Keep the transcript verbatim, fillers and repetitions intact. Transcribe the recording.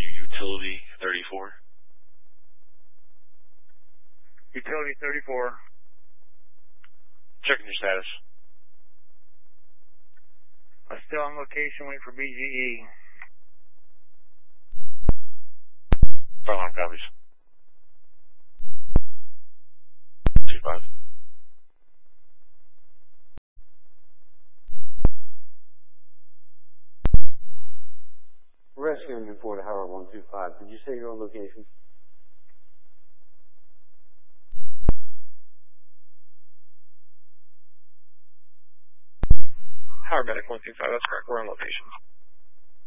you utility thirty-four? Utility thirty-four. Checking your status. I'm still on location, waiting for B G E. Fire alarm copies. two five. Rescue engine four to Howard one two five. Did you say your own location? Howard Medic one two five, that's correct. We're on location.